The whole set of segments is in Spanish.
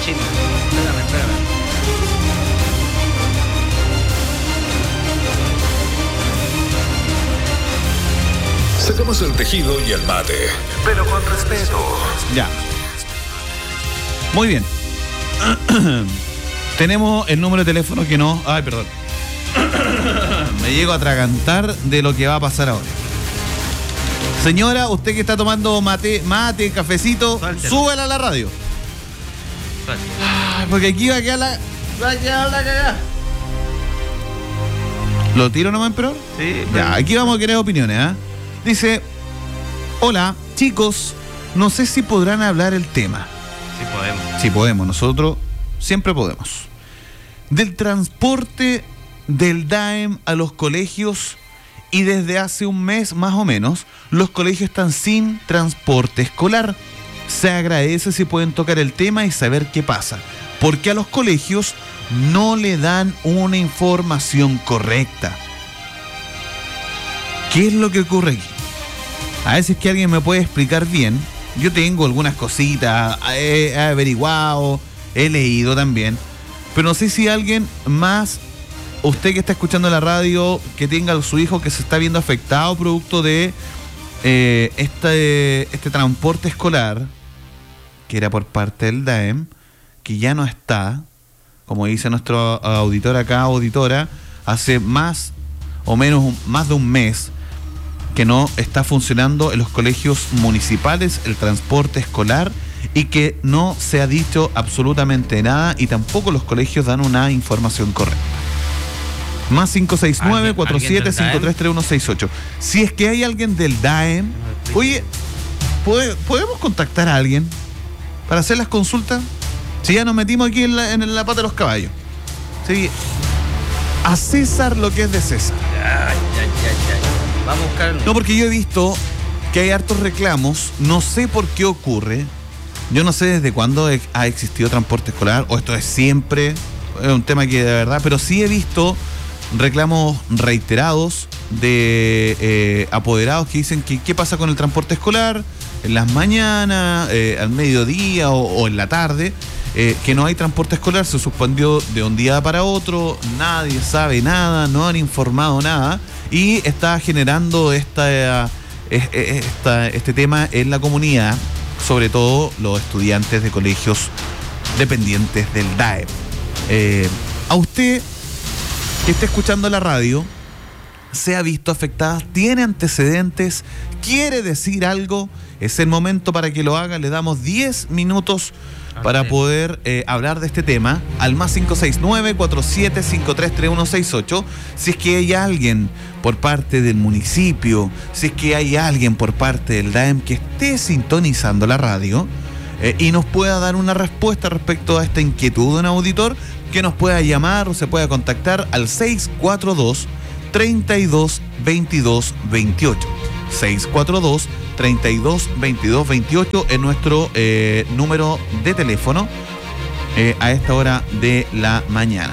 chisme. Espérame. Sacamos el tejido y el mate, pero con respeto. Ya. Muy bien. Tenemos el número de teléfono que no... Ay, perdón. Me llego a atragantar de lo que va a pasar ahora. Señora, usted que está tomando mate, cafecito, Suéltelo. súbela a la radio. Ay, porque aquí va a quedar la cagada. ¿Lo tiro nomás, pero? Sí, Ya, aquí vamos a querer opiniones, ¿ah? Dice, hola, chicos, no sé si podrán hablar el tema. Sí podemos. Sí podemos, nosotros siempre podemos. Del transporte del DAEM a los colegios, y desde hace un mes más o menos, los colegios están sin transporte escolar. Se agradece si pueden tocar el tema y saber qué pasa, porque a los colegios no le dan una información correcta. ¿Qué es lo que ocurre aquí? A ver si es que alguien me puede explicar bien. Yo tengo algunas cositas, he averiguado, he leído también, pero no sé si alguien más, usted que está escuchando la radio, que tenga a su hijo que se está viendo afectado producto de este transporte escolar, que era por parte del DAEM, que ya no está, como dice nuestro auditor acá, auditora, hace más o menos más de un mes que no está funcionando en los colegios municipales el transporte escolar y que no se ha dicho absolutamente nada y tampoco los colegios dan una información correcta. Más 569-47533168. Si es que hay alguien del DAEM, oye, ¿podemos contactar a alguien para hacer las consultas? Si ya nos metimos aquí en la pata de los caballos. Sí. A César lo que es de César. Ya. Vamos a buscar. No, porque yo he visto que hay hartos reclamos, no sé por qué ocurre, yo no sé desde cuándo ha existido transporte escolar, o esto es siempre, es un tema que de verdad, pero sí he visto reclamos reiterados de apoderados que dicen que qué pasa con el transporte escolar en las mañanas, al mediodía o en la tarde, que no hay transporte escolar, se suspendió de un día para otro, nadie sabe nada, no han informado nada y está generando este tema en la comunidad, sobre todo los estudiantes de colegios dependientes del DAEM. A usted que esté escuchando la radio, se ha visto afectada, tiene antecedentes, quiere decir algo, es el momento para que lo haga. Le damos 10 minutos para poder hablar de este tema al más 569-47533168. Si es que hay alguien por parte del municipio, si es que hay alguien por parte del DAEM que esté sintonizando la radio y nos pueda dar una respuesta respecto a esta inquietud de un auditor, que nos pueda llamar o se pueda contactar al 642-32-22-28. 642-32-22-28 es nuestro número de teléfono a esta hora de la mañana.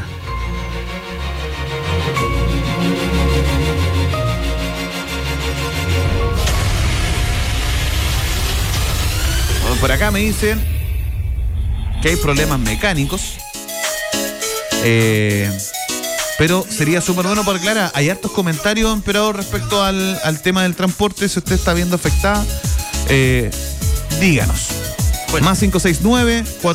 Por acá me dicen que hay problemas mecánicos. Pero sería súper bueno porque, claro, hay hartos comentarios, emperador, respecto al tema del transporte. Si usted está viendo afectada, díganos. Bueno. Más 569-47533168.